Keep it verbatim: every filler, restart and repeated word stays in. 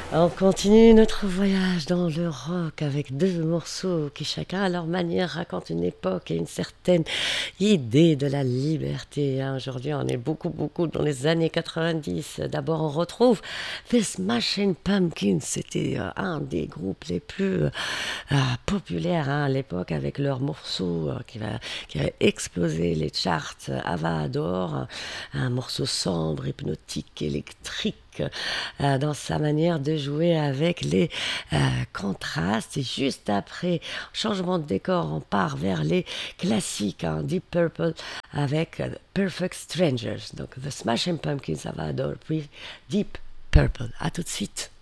On continue notre voyage dans le rock avec deux morceaux qui chacun à leur manière racontent une époque et une certaine idée de la liberté. Hein. Aujourd'hui, on est beaucoup, beaucoup dans les années quatre-vingt-dix. D'abord, on retrouve The Smashing Pumpkins. C'était euh, un des groupes les plus euh, populaires hein, à l'époque avec leur morceau euh, qui, va, qui a explosé les charts. Ava Adore, un morceau sombre, hypnotique, électrique euh, dans sa manière de jouer avec les euh, contrastes. Et juste après, changement de décor, on part vers les classiques, hein, Deep Purple avec euh, Perfect Strangers. Donc The Smashing Pumpkins, ça va adorer, puis Deep Purple. À tout de suite.